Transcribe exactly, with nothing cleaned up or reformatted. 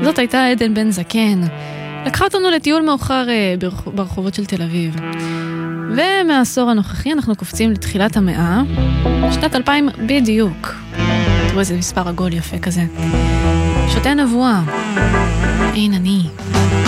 זאת הייתה עדן בן זקן. לקחה אותנו לטיול מאוחר ברחובות של תל אביב. ומהעשור הנוכחי אנחנו קופצים לתחילת המאה, שנת אלפיים בדיוק. תראו איזה מספר עגול יפה כזה. שוטי נבואה. אין אני.